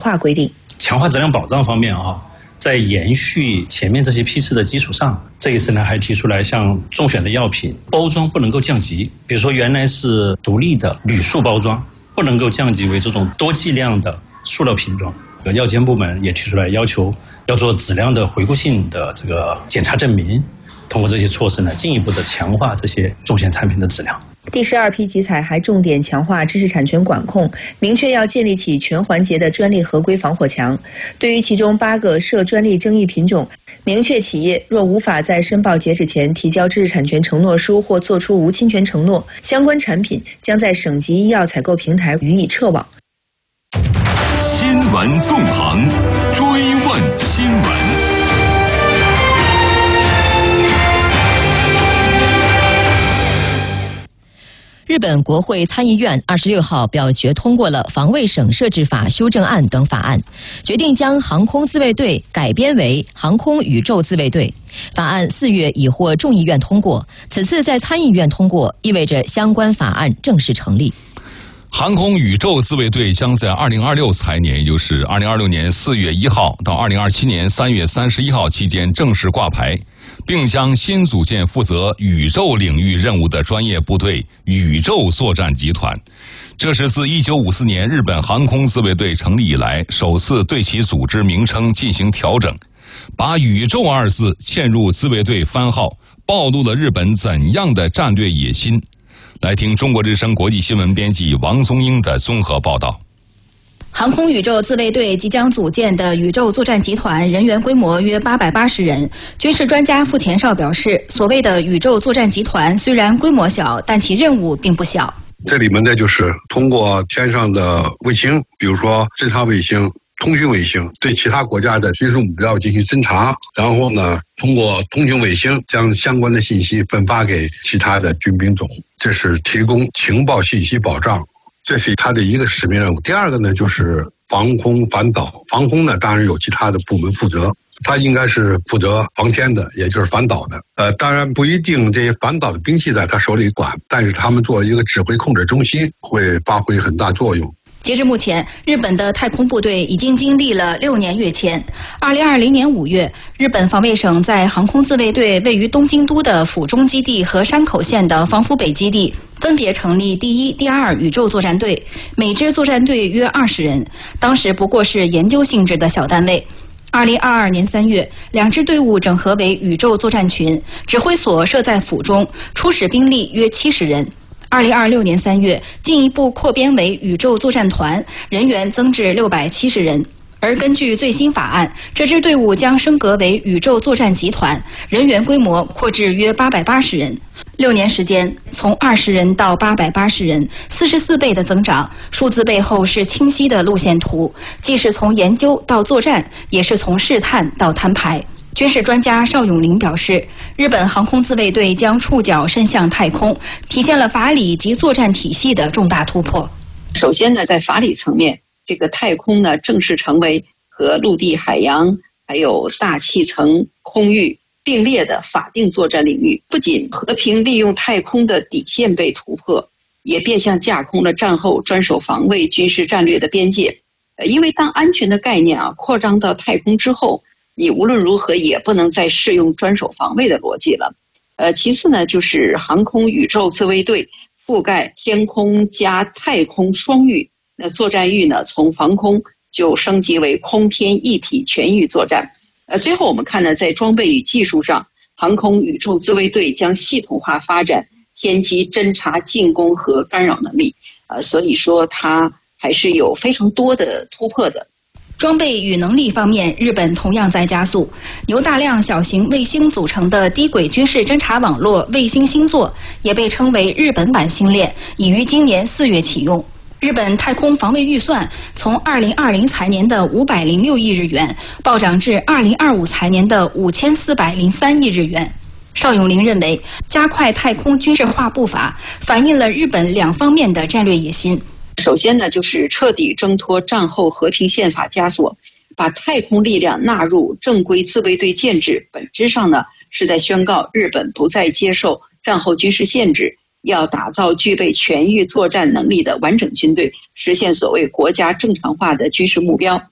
化规定。 强化质量保障方面在延续前面这些批次的基础上，这一次呢还提出来，像中选的药品包装不能够降级，比如说原来是独立的铝塑包装，不能够降级为这种多剂量的塑料瓶装。药监部门也提出来要求要做质量的回顾性的这个检查证明，通过这些措施呢，进一步的强化这些中选产品的质量。 第12批集采还重点强化知识产权管控，明确要建立起全环节的专利合规防火墙。对于其中8个涉专利争议品种，明确企业若无法在申报截止前提交知识产权承诺书或作出无侵权承诺，相关产品将在省级医药采购平台予以撤网。 新闻纵横，追问新闻。 日本国会参议院26号表决通过了防卫省设置法修正案等法案，决定将航空自卫队改编为航空宇宙自卫队。法案4月已获众议院通过，此次在参议院通过，意味着相关法案正式成立。 航空宇宙自卫队将在2026财年，也就是2026年4月1号到2027年3月31号期间正式挂牌，并将新组建负责宇宙领域任务的专业部队宇宙作战集团。这是自1954年日本航空自卫队成立以来首次对其组织名称进行调整，把宇宙2字嵌入自卫队番号，暴露了日本怎样的战略野心。来听中国之声国际新闻编辑王松英的综合报道。 航空宇宙自卫队即将组建的宇宙作战集团人员规模约880人。军事专家傅田绍表示，所谓的宇宙作战集团虽然规模小，但其任务并不小。 这里面呢，就是通过天上的卫星，比如说侦察卫星、通讯卫星，对其他国家的军事目标进行侦察，然后呢，通过通讯卫星将相关的信息分发给其他的军兵种，这是提供情报信息保障，这是它的一个使命任务。第二个呢，就是防空反导。防空呢，当然有其他的部门负责，它应该是负责防天的，也就是反导的。当然不一定这些反导的兵器在他手里管，但是他们作为一个指挥控制中心，会发挥很大作用。 截至目前，日本的太空部队已经经历了6年跃迁。2020年5月，日本防卫省在航空自卫队位于东京都的府中基地和山口县的防府北基地分别成立第1、第2宇宙作战队，每支作战队约20人，当时不过是研究性质的小单位。2022年3月，2支队伍整合为宇宙作战群，指挥所设在府中，初始兵力约70人。2026年3月，进一步扩编为宇宙作战团，人员增至670人。而根据最新法案，这支队伍将升格为宇宙作战集团，人员规模扩至约880人。6年时间，从20人到880人，44倍的增长。数字背后是清晰的路线图，既是从研究到作战，也是从试探到摊牌。军事专家邵永林表示，日本航空自卫队将触角伸向太空，体现了法理及作战体系的重大突破。 首先呢，在法理层面，这个太空呢正式成为和陆地、海洋还有大气层、空域并列的法定作战领域。不仅和平利用太空的底线被突破，也变相架空了战后专守防卫军事战略的边界。因为当安全的概念扩张到太空之后，你无论如何也不能再适用专守防卫的逻辑了。其次呢，就是航空宇宙自卫队覆盖天空加太空双域，那作战域呢从防空就升级为空天一体全域作战。最后我们看呢，在装备与技术上，航空宇宙自卫队将系统化发展天基侦察、进攻和干扰能力。所以说它还是有非常多的突破的。 装备与能力方面，日本同样在加速。由大量小型卫星组成的低轨军事侦察网络卫星星座，也被称为日本版星链，已于今年4月启用。日本太空防卫预算从2020财年的506亿日元暴涨至2025财年的5403亿日元。邵永林认为，加快太空军事化步伐，反映了日本2方面的战略野心。 首先呢，就是彻底挣脱战后和平宪法枷锁，把太空力量纳入正规自卫队建制，本质上呢是在宣告日本不再接受战后军事限制，要打造具备全域作战能力的完整军队，实现所谓国家正常化的军事目标。